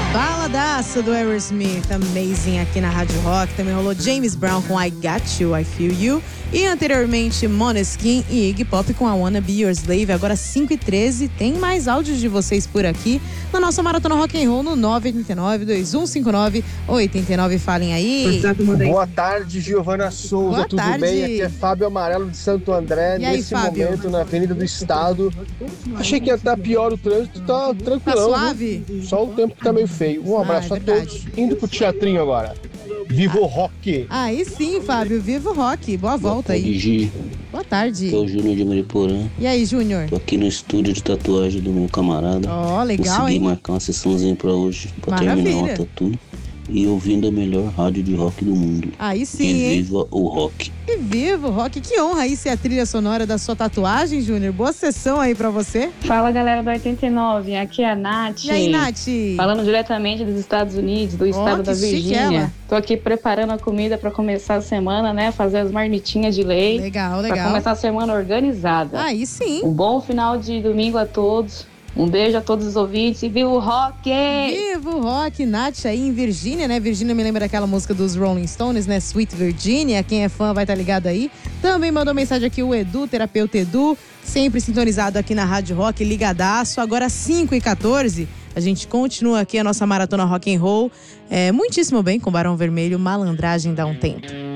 Baladaço do Aerosmith, Amazing, aqui na Rádio Rock. Também rolou James Brown com I Got You, I Feel You. E anteriormente Måneskin e Iggy Pop com I Wanna Be Your Slave. Agora 5h13, tem mais áudios de vocês por aqui na nossa Maratona Rock and Roll no 989-2159-89. Falem aí. Boa tarde, Giovana Souza. Boa Tudo tarde. bem? Aqui é Fábio Amarelo de Santo André. E aí, Nesse Fábio? momento, na Avenida do Estado. Achei que ia estar pior o trânsito, tá tranquilão. Tá suave? Viu? Só o tempo que tá meio feio. Um abraço a verdade. todos. Indo pro teatrinho agora. Viva o rock! Aí sim, Fábio. Viva o rock. Boa volta aí. Gi, Boa tarde. que é o Júnior de Mariporã. E aí, Júnior? Tô aqui no estúdio de tatuagem do meu camarada. Ó, legal, Consegui hein? marcar uma sessãozinha pra hoje, pra Maravilha. terminar uma tatu. E ouvindo a melhor rádio de rock do mundo. Aí sim, E hein? viva o rock. E viva o rock. Que honra aí ser a trilha sonora da sua tatuagem, Júnior. Boa sessão aí pra você. Fala, galera do 89, aqui é a Nath. E aí, Nath? Falando diretamente dos Estados Unidos, do estado da que chique ela. Virgínia. Tô aqui preparando a comida pra começar a semana, né? Fazer as marmitinhas de lei. Legal, Pra legal. começar a semana organizada. Aí sim. Um bom final de domingo a todos. Um beijo a todos os ouvintes e viva o rock! Viva o rock, Nath aí em Virgínia, né? Virgínia me lembra daquela música dos Rolling Stones, né? Sweet Virginia, quem é fã vai estar ligado aí. Também mandou mensagem aqui o Edu, terapeuta Edu, sempre sintonizado aqui na Rádio Rock, ligadaço. Agora 5h14, a gente continua aqui a nossa Maratona Rock and Roll. Muitíssimo bem com Barão Vermelho, Malandragem dá um tempo.